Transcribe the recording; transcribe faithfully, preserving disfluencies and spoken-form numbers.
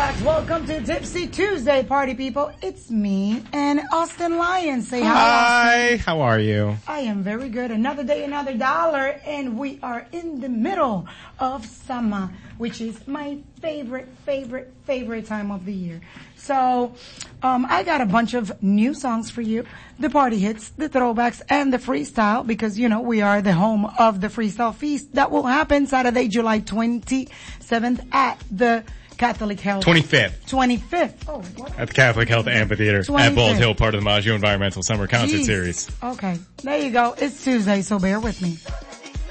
throwbacks. Welcome to Tipsy Tuesday, party people. It's me and Austin Lyons. Say hi. Hi, Austin. how are you? I am very good. Another day, another dollar, and we are in the middle of summer, which is my favorite, favorite, favorite time of the year. So, um, I got a bunch of new songs for you. The party hits, the throwbacks, and the freestyle, because, you know, we are the home of the Freestyle Feast that will happen Saturday, July twenty-seventh at the Catholic Health. twenty-fifth. twenty-fifth. Oh, what? At the Catholic Health Amphitheater twenty-fifth. at Bald Hill, part of the Maggio Environmental Summer Concert Jeez. Series. Okay. There you go. It's Tuesday, so bear with me.